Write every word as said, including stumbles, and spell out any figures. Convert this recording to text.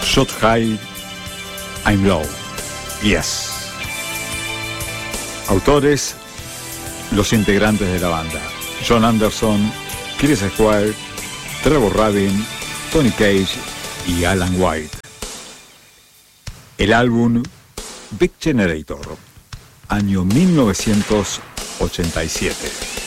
Shot High, I'm Low, Yes. Autores, los integrantes de la banda: John Anderson, Chris Squire, Trevor Rabin, Tony Cage y Alan White. El álbum Big Generator, año mil novecientos ochenta y siete.